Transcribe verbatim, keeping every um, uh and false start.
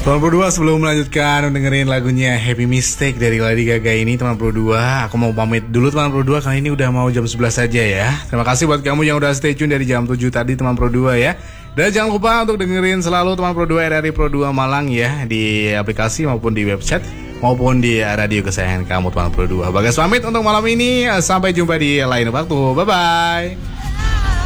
Teman Pro dua, sebelum melanjutkan dengerin lagunya Happy Mistake dari Lady Gaga ini, teman Pro dua, aku mau pamit dulu teman Pro dua, kali ini udah mau jam sebelas saja ya. Terima kasih buat kamu yang udah stay tune dari jam tujuh tadi teman Pro dua ya. Dan jangan lupa untuk dengerin selalu teman Pro dua R R I Pro dua Malang ya, di aplikasi maupun di website maupun di radio kesayangan kamu teman Pro dua. Bagas pamit untuk malam ini, sampai jumpa di lain waktu. Bye bye.